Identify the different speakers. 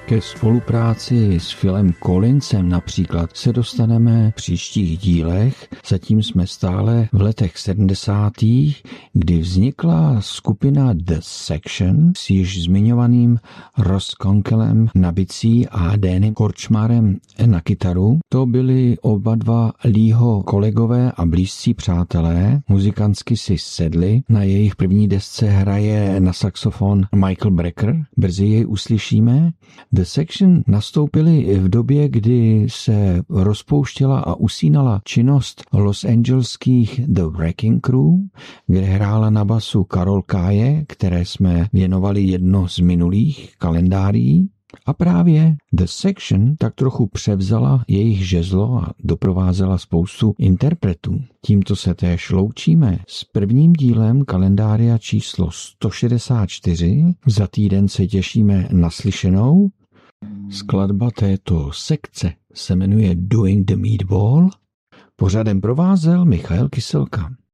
Speaker 1: Ke spolupráci s Philem Collinsem například se dostaneme v příštích dílech. Zatím jsme stále v letech 70., kdy vznikla skupina The Section s již zmiňovaným Ross Conkelem na bicí a Dannym Korčmarem na kytaru. To byli oba dva Leeho kolegové a blízcí přátelé. Muzikantsky si sedli. Na jejich první desce hraje na saxofon Michael Brecker. Brzy jej uslyšíme. The Section nastoupili v době, kdy se rozpouštěla a usínala činnost Los Angeleských The Wrecking Crew, kde hrála na basu Carol Kaye, které jsme věnovali jedno z minulých kalendárií. A právě The Section tak trochu převzala jejich žezlo a doprovázela spoustu interpretů. Tímto se též loučíme s prvním dílem kalendária číslo 164. Za týden se těšíme na slyšenou. Skladba této sekce se jmenuje Doing the Meatball. Pořadem provázel Michael Kyselka.